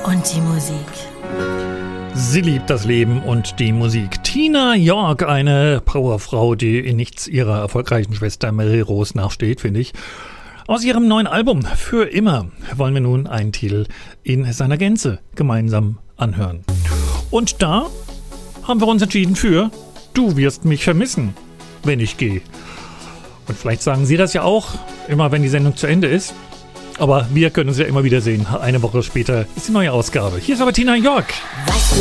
und die Musik. Sie liebt das Leben und die Musik. Tina York, eine Powerfrau, die in nichts ihrer erfolgreichen Schwester Mary Rose nachsteht, finde ich. Aus ihrem neuen Album Für immer wollen wir nun einen Titel in seiner Gänze gemeinsam anhören. Und da haben wir uns entschieden für Du wirst mich vermissen, wenn ich gehe. Und vielleicht sagen Sie das ja auch, immer wenn die Sendung zu Ende ist. Aber wir können uns ja immer wieder sehen. Eine Woche später ist die neue Ausgabe. Hier ist aber Tina York. Weißt du,